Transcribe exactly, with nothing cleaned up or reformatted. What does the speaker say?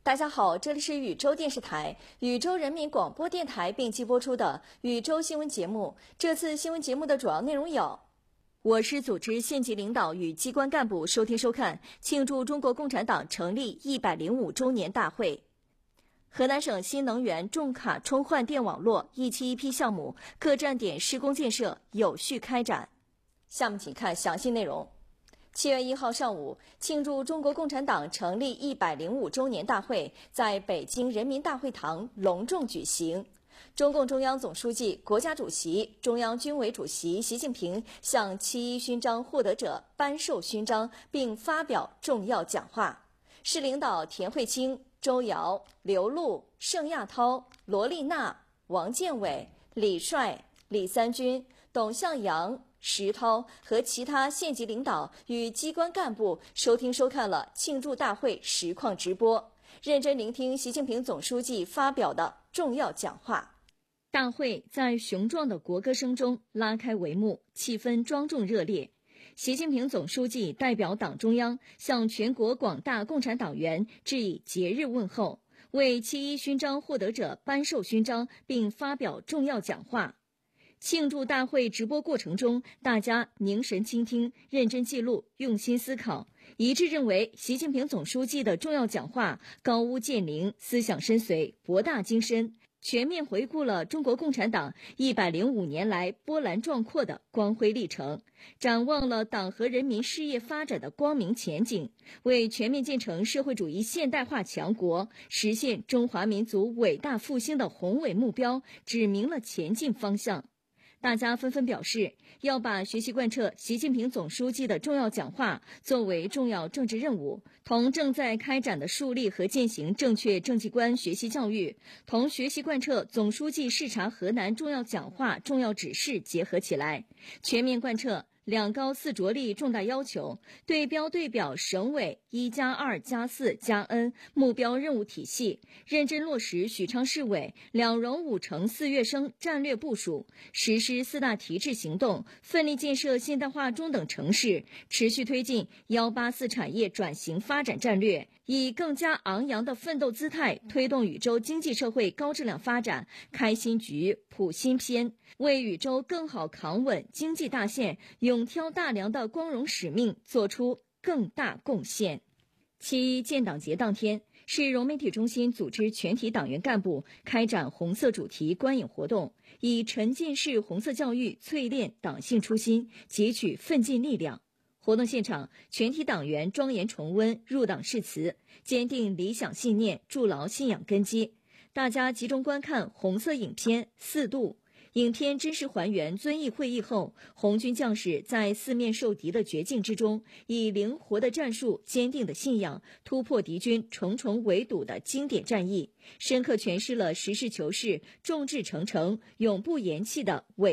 大家好，这里是禹州电视台、禹州人民广播电台并机播出的禹州新闻节目。这次新闻节目的主要内容有：我市组织县级领导与机关干部收听收看庆祝中国共产党成立一百零五周年大会；河南省新能源重卡充换电网络一期一批项目各站点施工建设有序开展。下面请看详细内容。七月一号上午，庆祝中国共产党成立一百零五周年大会在北京人民大会堂隆重举行。中共中央总书记、国家主席、中央军委主席习近平向七一勋章获得者颁授勋章并发表重要讲话。市领导田慧清、周瑶、刘璐、盛亚涛、罗丽娜、王建伟、李帅、李三军、董向阳、石涛和其他县级领导与机关干部收听收看了庆祝大会实况直播，认真聆听习近平总书记发表的重要讲话。大会在雄壮的国歌声中拉开帷幕，气氛庄重热烈。习近平总书记代表党中央向全国广大共产党员致以节日问候，为七一勋章获得者颁授勋章并发表重要讲话。庆祝大会直播过程中，大家凝神倾听，认真记录，用心思考，一致认为习近平总书记的重要讲话高屋建瓴，思想深邃，博大精深，全面回顾了中国共产党一百零五年来波澜壮阔的光辉历程，展望了党和人民事业发展的光明前景，为全面建成社会主义现代化强国，实现中华民族伟大复兴的宏伟目标指明了前进方向。大家纷纷表示，要把学习贯彻习近平总书记的重要讲话作为重要政治任务，同正在开展的树立和践行正确政绩观学习教育，同学习贯彻总书记视察河南重要讲话、重要指示结合起来，全面贯彻两高四着力重大要求，对标对表省委一加二加四加 N 目标任务体系，认真落实许昌市委两融五城四跃升战略部署，实施四大提质行动，奋力建设现代化中等城市，持续推进一八四产业转型发展战略，以更加昂扬的奋斗姿态推动禹州经济社会高质量发展，开新局、谱新篇，为禹州更好扛稳经济大线、勇挑大梁的光荣使命做出更大贡献。七一建党节当天，市融媒体中心组织全体党员干部开展红色主题观影活动，以沉浸式红色教育淬炼党性初心，汲取奋进力量。活动现场，全体党员庄严重温入党誓词，坚定理想信念，筑牢信仰根基。大家集中观看红色影片《四渡》。影片真实还原遵义会议后红军将士在四面受敌的绝境之中，以灵活的战术、坚定的信仰突破敌军重重围堵的经典战役，深刻诠释了实事求是、众志成城、永不言弃的伟